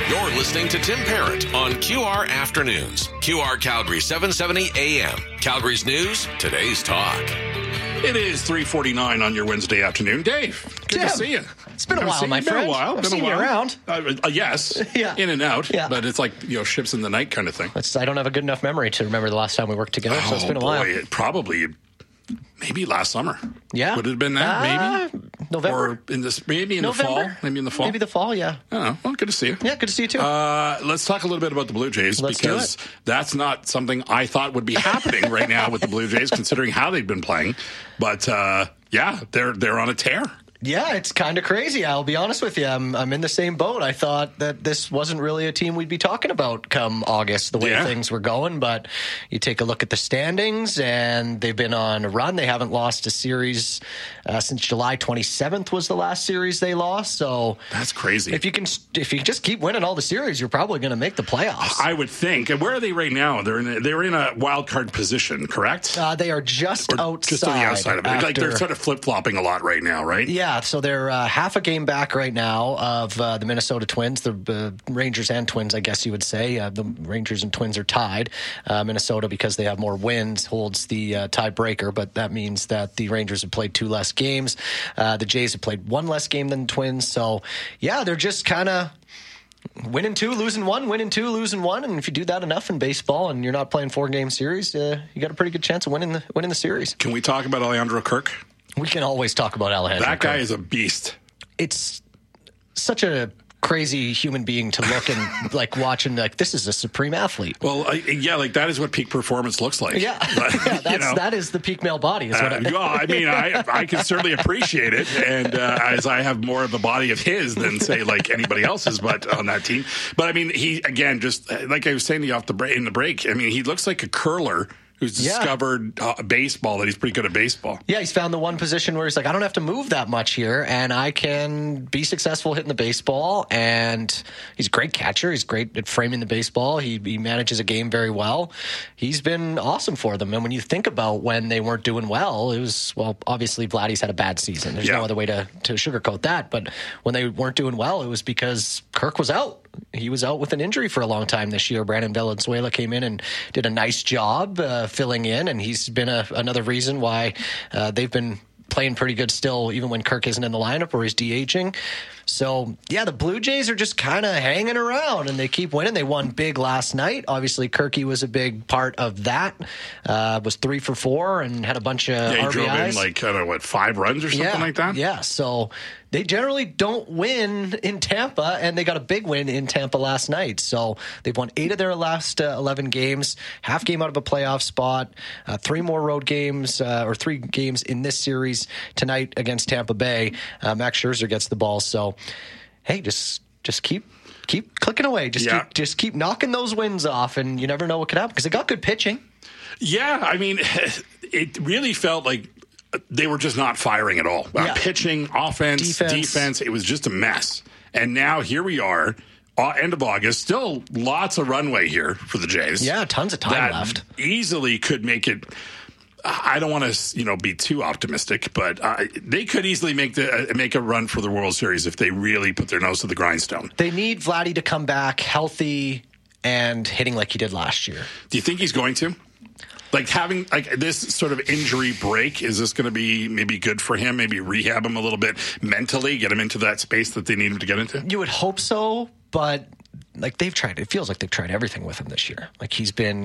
You're listening to Tim Parrott on QR Afternoons. QR Calgary 770 AM. Calgary's news, today's talk. It is 3:49 on your Wednesday afternoon. Dave, good to see you. It's been a while, my friend. I've seen you around. Yes, Yeah. in and out. Yeah. But it's like, ships in the night kind of thing. I don't have a good enough memory to remember the last time we worked together, so it's been a while. It probably, maybe last summer. Yeah. Would it have been that, maybe? November. Or maybe in November? the fall? Maybe in the fall? Maybe the fall, yeah. I don't know. Well, good to see you. Yeah, good to see you too. Let's talk a little bit about the Blue Jays, Let's do because it. that's not something I thought would be happening right now with the Blue Jays, considering how they've been playing. But yeah, they're on a tear. Yeah, it's kind of crazy. I'll be honest with you. I'm in the same boat. I thought that this wasn't really a team we'd be talking about come August, the way things were going. But you take a look at the standings, and they've been on a run. They haven't lost a series since July 27th was the last series they lost. So that's crazy. If you just keep winning all the series, you're probably going to make the playoffs. I would think. And where are they right now? They're in a wild card position, correct? They are just outside. Just on the outside of it. Like they're sort of flip flopping a lot right now, right? Yeah, so they're half a game back right now of the Minnesota Twins, the Rangers and Twins, I guess you would say. The Rangers and Twins are tied. Minnesota, because they have more wins, holds the tiebreaker, but that means that the Rangers have played 2 less games. The Jays have played 1 less game than the Twins. So, yeah, they're just kind of winning 2, losing 1, winning 2, losing 1. And if you do that enough in baseball and you're not playing 4-game series, you got a pretty good chance of winning the series. Can we talk about Alejandro Kirk? We can always talk about Alejandro That guy Kirk. is a beast. It's such a crazy human being to look and watch and this is a supreme athlete. Well, that is what peak performance looks like. Yeah, that is the peak male body. Is what I can certainly appreciate it, and as I have more of a body of his than say anybody else's, but on that team. But I mean, he again, just like I was saying to you in the break. I mean, he looks like a curler who's discovered baseball, that he's pretty good at baseball. Yeah, he's found the one position where he's like, I don't have to move that much here, and I can be successful hitting the baseball. And he's a great catcher. He's great at framing the baseball. He manages a game very well. He's been awesome for them. And when you think about when they weren't doing well, it was, obviously Vladdy's had a bad season. There's no other way to sugarcoat that. But when they weren't doing well, it was because Kirk was out. He was out with an injury for a long time this year. Brandon Valenzuela came in and did a nice job filling in, and he's been another reason why they've been playing pretty good still, even when Kirk isn't in the lineup or he's DHing. So, yeah, the Blue Jays are just kind of hanging around, and they keep winning. They won big last night. Obviously, Kirky was a big part of that. Was 3 for 4 and had a bunch of RBIs. He drove in 5 runs or something like that? Yeah, so they generally don't win in Tampa, and they got a big win in Tampa last night. So they've won 8 of their last 11 games, half game out of a playoff spot, 3 more road games, or 3 games in this series tonight against Tampa Bay. Max Scherzer gets the ball. So, hey, just keep clicking away. Just keep knocking those wins off, and you never know what could happen because they got good pitching. Yeah, I mean, it really felt like they were just not firing at all. Pitching, offense, defense, it was just a mess. And now here we are, end of August, still lots of runway here for the Jays. Yeah, tons of time left. Easily could make it. I don't want to, be too optimistic, but they could easily make a run for the World Series if they really put their nose to the grindstone. They need Vladdy to come back healthy and hitting like he did last year. Do you think he's going to? Having this sort of injury break, is this going to be maybe good for him? Maybe rehab him a little bit mentally, get him into that space that they need him to get into? You would hope so, but they've tried. It feels like they've tried everything with him this year. He's been